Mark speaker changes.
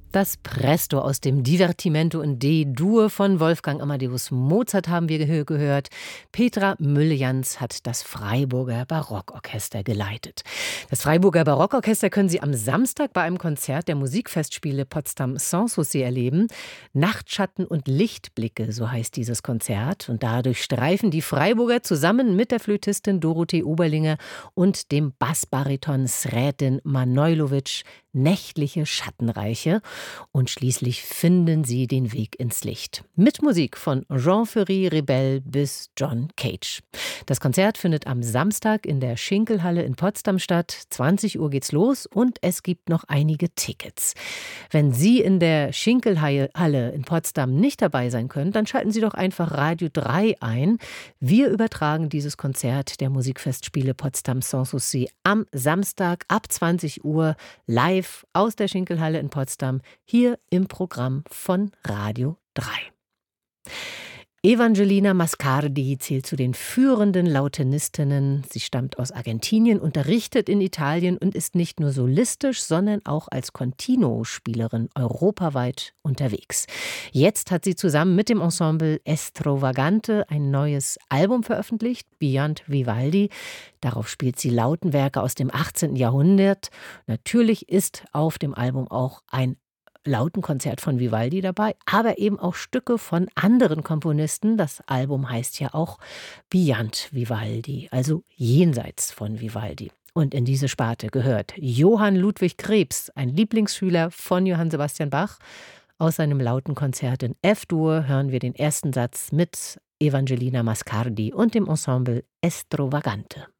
Speaker 1: Das Presto aus dem Divertimento in D-Dur von Wolfgang Amadeus Mozart haben wir gehört. Petra Müllejans hat das Freiburger Barockorchester geleitet. Das Freiburger Barockorchester können Sie am Samstag bei einem Konzert der Musikfestspiele Potsdam Sanssouci erleben. Nachtschatten und Lichtblicke, so heißt dieses Konzert. Und dadurch streifen die Freiburger zusammen mit der Flötistin Dorothee Oberlinger und dem Bassbariton Sreten Manojlovic nächtliche Schattenreiche. Und schließlich finden sie den Weg ins Licht. Mit Musik von Jean Ferry Rebell bis John Cage. Das Konzert findet am Samstag in der Schinkelhalle in Potsdam statt. 20 Uhr geht's los und es gibt noch einige Tickets. Wenn Sie in der Schinkelhalle in Potsdam nicht dabei sein können, dann schalten Sie doch einfach Radio 3 ein. Wir übertragen dieses Konzert der Musikfestspiele Potsdam Sanssouci am Samstag ab 20 Uhr live aus der Schinkelhalle in Potsdam, hier im Programm von Radio 3. Evangelina Mascardi zählt zu den führenden Lautenistinnen. Sie stammt aus Argentinien, unterrichtet in Italien und ist nicht nur solistisch, sondern auch als Continuo-Spielerin europaweit unterwegs. Jetzt hat sie zusammen mit dem Ensemble Estrovagante ein neues Album veröffentlicht, Beyond Vivaldi. Darauf spielt sie Lautenwerke aus dem 18. Jahrhundert. Natürlich ist auf dem Album auch ein Lautenkonzert von Vivaldi dabei, aber eben auch Stücke von anderen Komponisten. Das Album heißt ja auch Beyond Vivaldi, also jenseits von Vivaldi. Und in diese Sparte gehört Johann Ludwig Krebs, ein Lieblingsschüler von Johann Sebastian Bach. Aus seinem Lautenkonzert in F-Dur hören wir den ersten Satz mit Evangelina Mascardi und dem Ensemble Estrovagante.